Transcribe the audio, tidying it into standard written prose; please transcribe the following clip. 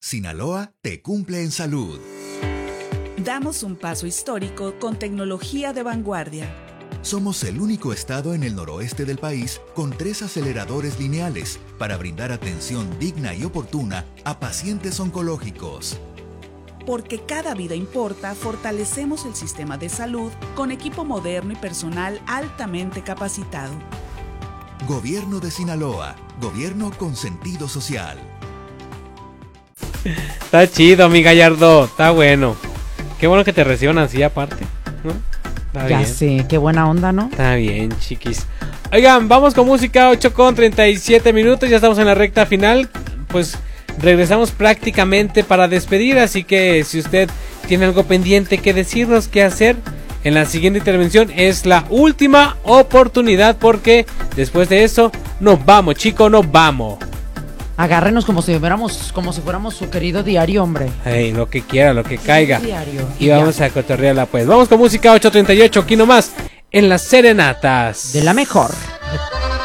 Sinaloa te cumple en salud. Damos un paso histórico con tecnología de vanguardia. Somos el único estado en el noroeste del país con 3 aceleradores lineales para brindar atención digna y oportuna a pacientes oncológicos. Porque cada vida importa, fortalecemos el sistema de salud con equipo moderno y personal altamente capacitado. Gobierno de Sinaloa, gobierno con sentido social. Está chido, mi Gallardo, está bueno. Qué bueno que te reciban así aparte, ¿no? Está ya bien. sé, qué buena onda, ¿no? Está bien, chiquis. Oigan, vamos con música, 8:37, ya estamos en la recta final. Pues regresamos prácticamente para despedir, así que si usted tiene algo pendiente que decirnos, qué hacer, en la siguiente intervención es la última oportunidad, porque después de eso nos vamos, chicos, nos vamos. Agárrenos como si fuéramos su querido diario, hombre. Hey, lo que quiera, lo que caiga. Diario. Y vamos a cotorrearla pues. Vamos con música, 8:38, aquí nomás, en las serenatas. De la mejor.